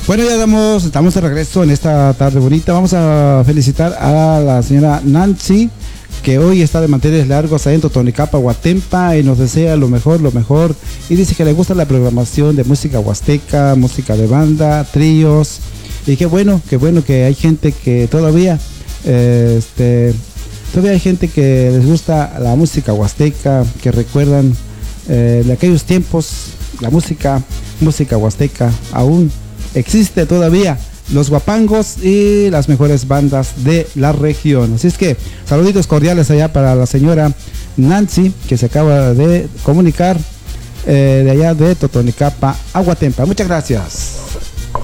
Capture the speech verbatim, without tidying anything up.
Bueno, ya damos, estamos de regreso en esta tarde bonita. Vamos a felicitar a la señora Nancy, que hoy está de manteles largos ahí en Totonicapa, Huatempa, y nos desea lo mejor, lo mejor. Y dice que le gusta la programación de música huasteca, música de banda, tríos. Y qué bueno, qué bueno que hay gente que todavía, eh, este, todavía hay gente que les gusta la música huasteca, que recuerdan eh, de aquellos tiempos, la música, música huasteca aún existe todavía, los guapangos y las mejores bandas de la región. Así es que saluditos cordiales allá para la señora Nancy, que se acaba de comunicar eh, de allá de Totonicapa a Huatempa. Muchas gracias.